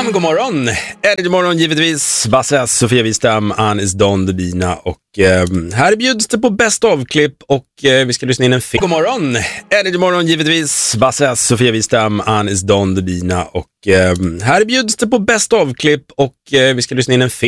God morgon. God morgon givetvis. Basse, Sofia Wistam, Anis Don Debina och här bjuds det på bäst av-klipp och vi ska lyssna in en film. God morgon. God morgon givetvis. Basse, Sofia Wistam, Anis Don Debina och här bjuds det på bäst av-klipp och vi ska lyssna in en film.